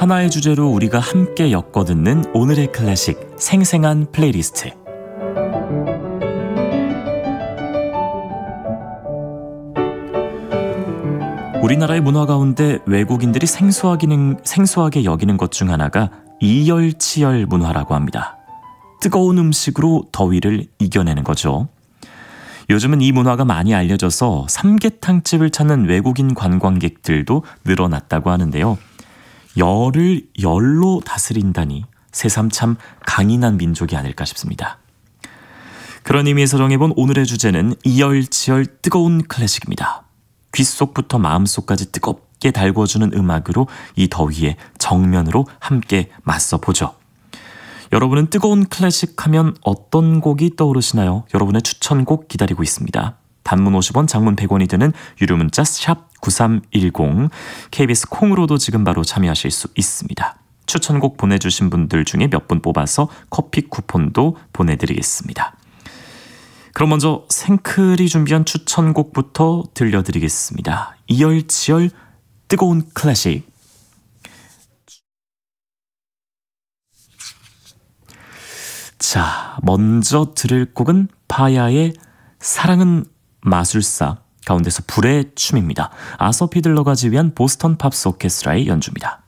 하나의 주제로 우리가 함께 엮어듣는 오늘의 클래식 생생한 플레이리스트. 우리나라의 문화 가운데 외국인들이 생소하게 여기는 것 중 하나가 이열치열 문화라고 합니다. 뜨거운 음식으로 더위를 이겨내는 거죠. 요즘은 이 문화가 많이 알려져서 삼계탕집을 찾는 외국인 관광객들도 늘어났다고 하는데요. 열을 열로 다스린다니 새삼 참 강인한 민족이 아닐까 싶습니다. 그런 의미에서 정해본 오늘의 주제는 이열치열 뜨거운 클래식입니다. 귓속부터 마음속까지 뜨겁게 달궈주는 음악으로 이 더위에 정면으로 함께 맞서보죠. 여러분은 뜨거운 클래식 하면 어떤 곡이 떠오르시나요? 여러분의 추천곡 기다리고 있습니다. 단문 50원, 장문 100원이 드는 유료 문자 샵 9310, KBS 콩으로도 지금 바로 참여하실 수 있습니다. 추천곡 보내주신 분들 중에 몇 분 뽑아서 커피 쿠폰도 보내드리겠습니다. 그럼 먼저 생클이 준비한 추천곡부터 들려드리겠습니다. 이열치열 뜨거운 클래식. 자, 먼저 들을 곡은 파야의 사랑은 마술사 가운데서 불의 춤입니다. 아서 피들러가 지휘한 보스턴 팝스 오케스트라의 연주입니다.